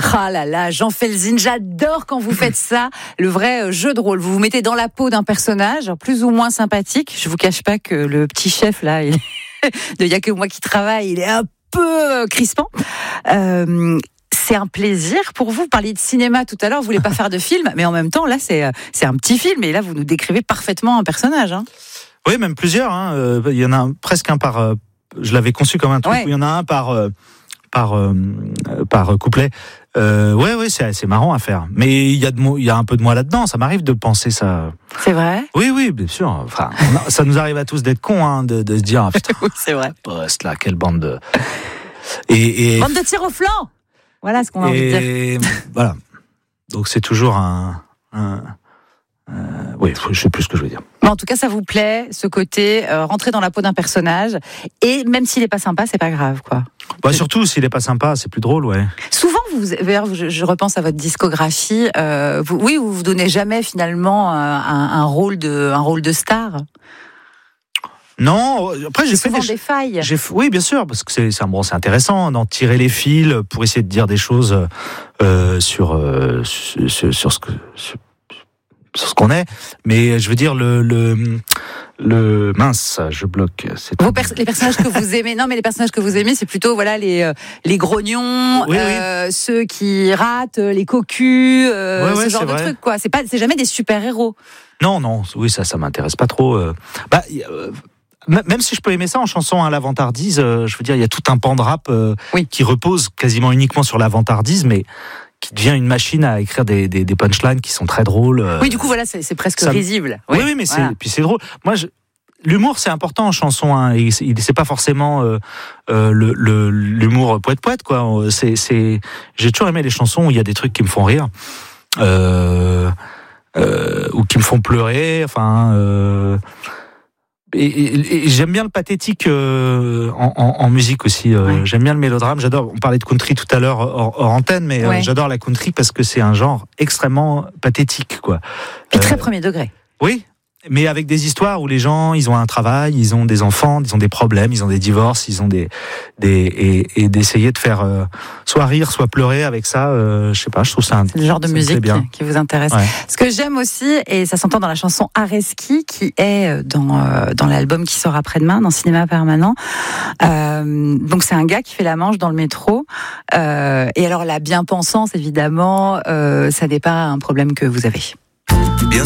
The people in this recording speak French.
Ah là là, Jean Felzine, j'adore quand vous faites ça, le vrai jeu de rôle. Vous vous mettez dans la peau d'un personnage, plus ou moins sympathique. Je vous cache pas que le petit chef là, il y a que moi qui travaille, il est un peu crispant. C'est un plaisir pour vous. Vous parliez de cinéma tout à l'heure, vous voulez pas faire de film, mais en même temps là c'est un petit film et là vous nous décrivez parfaitement un personnage. Hein. Oui, même plusieurs. Il y en a presque un par. Je l'avais conçu comme un truc où il y en a un par couplet. Ouais, c'est marrant à faire. Mais il y a un peu de moi là-dedans. Ça m'arrive de penser ça. C'est vrai ? Oui, bien sûr. Enfin, ça nous arrive à tous d'être cons, de se dire putain. Oui, c'est vrai. Poste là, quelle bande de. Bande de tir au flanc. Voilà ce qu'on a envie de dire. Voilà. Donc c'est toujours oui, je sais plus ce que je veux dire. Mais en tout cas, ça vous plaît, ce côté rentrer dans la peau d'un personnage, et même s'il est pas sympa, c'est pas grave, quoi. Bah surtout s'il est pas sympa, c'est plus drôle, ouais. Souvent, je repense à votre discographie. Vous donnez jamais finalement un rôle de star. Non, après j'ai fait des failles. Oui, bien sûr, parce que c'est intéressant d'en tirer les fils pour essayer de dire des choses sur ce qu'on est, mais je veux dire le mince, je bloque. Les personnages que vous aimez, non mais les personnages que vous aimez, c'est plutôt voilà les grognons, oui. Ceux qui ratent, les cocus, ce genre de vrai. trucs quoi. C'est jamais des super héros. Non, oui ça m'intéresse pas trop. Même si je peux aimer ça en chanson à la vantardise, je veux dire il y a tout un pan de rap qui repose quasiment uniquement sur la vantardise, mais qui devient une machine à écrire des punchlines qui sont très drôles. Oui, du coup, voilà, c'est presque risible. Oui, mais puis c'est drôle. Moi, l'humour, c'est important en chanson. Hein, et c'est pas forcément l'humour poète, quoi. J'ai toujours aimé les chansons où il y a des trucs qui me font rire. Ou qui me font pleurer. Enfin... Et j'aime bien le pathétique en musique aussi. J'aime bien le mélodrame. J'adore. On parlait de country tout à l'heure hors antenne, mais j'adore la country parce que c'est un genre extrêmement pathétique, quoi. Puis très premier degré. Oui, mais avec des histoires où les gens, ils ont un travail, ils ont des enfants, ils ont des problèmes, ils ont des divorces, ils ont et d'essayer de faire soit rire, soit pleurer avec ça. Je sais pas. Je trouve ça. C'est le genre de musique qui vous intéresse. Ouais. Ce que j'aime aussi, et ça s'entend dans la chanson Areski, qui est dans l'album qui sort après-demain, dans Cinéma Permanent. Donc c'est un gars qui fait la manche dans le métro. Et alors la bien-pensance, évidemment, ça n'est pas un problème que vous avez.